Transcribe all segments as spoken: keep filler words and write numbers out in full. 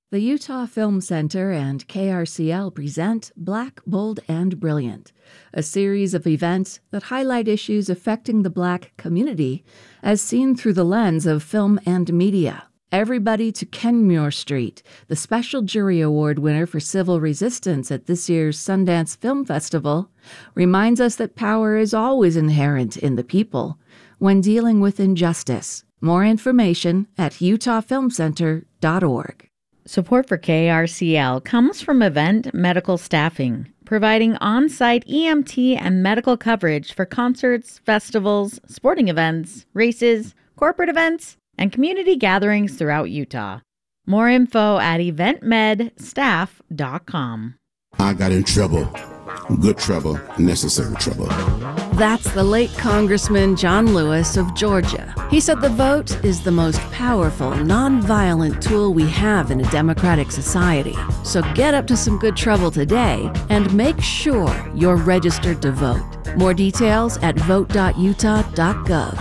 The Utah Film Center and K R C L present Black, Bold, and Brilliant, a series of events that highlight issues affecting the Black community as seen through the lens of film and media. Everybody to Kenmure Street, the Special Jury Award winner for Civil Resistance at this year's Sundance Film Festival, reminds us that power is always inherent in the people when dealing with injustice. More information at utah film center dot org. Support for K R C L comes from Event Medical Staffing, providing on-site E M T and medical coverage for concerts, festivals, sporting events, races, corporate events, and community gatherings throughout Utah. More info at event med staff dot com. I got in trouble. Good trouble, necessary trouble. That's the late Congressman John Lewis of Georgia. He said the vote is the most powerful, nonviolent tool we have in a democratic society. So get up to some good trouble today and make sure you're registered to vote. More details at vote dot utah dot gov.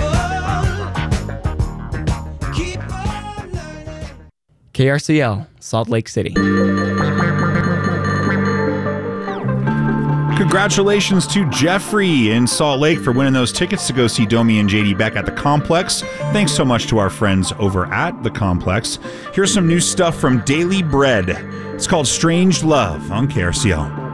K R C L, Salt Lake City. Congratulations to Jeffrey in Salt Lake for winning those tickets to go see Domi and J D Beck at the Complex. Thanks so much to our friends over at the Complex. Here's some new stuff from Daily Bread. It's called Strange Love on K R C L.